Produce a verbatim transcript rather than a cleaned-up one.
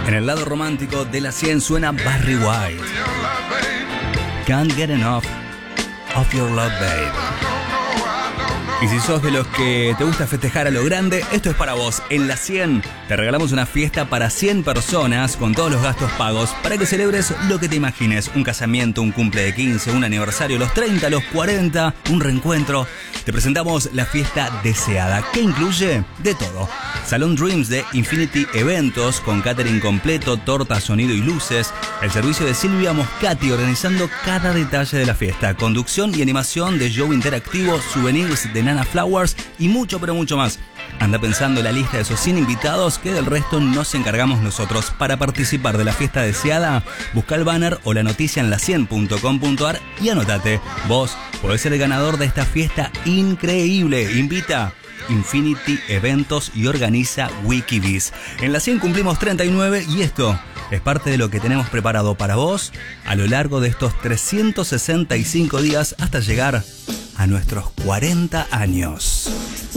En el lado romántico de la cien suena Barry White. Can't get enough of your love, babe. Y si sos de los que te gusta festejar a lo grande, esto es para vos. En la cien te regalamos una fiesta para cien personas con todos los gastos pagos para que celebres lo que te imagines. Un casamiento, un cumple de quince, un aniversario, los treinta, los cuarenta, un reencuentro. Te presentamos la fiesta deseada, que incluye de todo. Salón Dreams de Infinity Eventos con catering completo, torta, sonido y luces. El servicio de Silvia Moscati organizando cada detalle de la fiesta. Conducción y animación de show interactivo, souvenirs de Nana Flowers y mucho pero mucho más. Anda pensando la lista de esos cien invitados que del resto nos encargamos nosotros. Para participar de la fiesta deseada, busca el banner o la noticia en la cien punto com punto ar y anótate. Vos podés ser el ganador de esta fiesta increíble. Invita Infinity Eventos y organiza Wikiviz. En la cien cumplimos treinta y nueve y esto es parte de lo que tenemos preparado para vos a lo largo de estos trescientos sesenta y cinco días hasta llegar a nuestros cuarenta años.